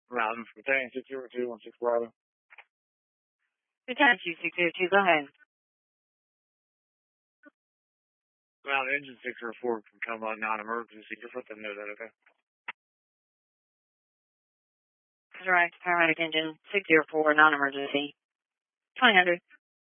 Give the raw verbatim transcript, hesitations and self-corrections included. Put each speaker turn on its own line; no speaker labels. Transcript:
Mountain from Battalion six zero two, one six Bravo.
Battalion two six zero two, go ahead.
Mountain engine six zero four from come on non-emergency. Just let them know that, okay?
Direct paramedic engine six zero four, non-emergency. twenty hundred.